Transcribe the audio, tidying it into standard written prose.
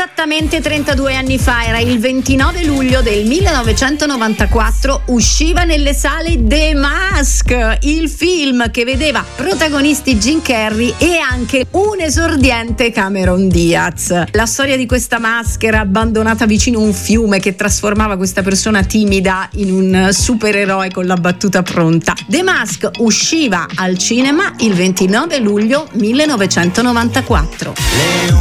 Esattamente 32 anni fa, era il 29 luglio del 1994, usciva nelle sale The Mask, il film che vedeva protagonisti Jim Carrey e anche un esordiente Cameron Diaz. La storia di questa maschera abbandonata vicino a un fiume che trasformava questa persona timida in un supereroe con la battuta pronta. The Mask usciva al cinema il 29 luglio 1994.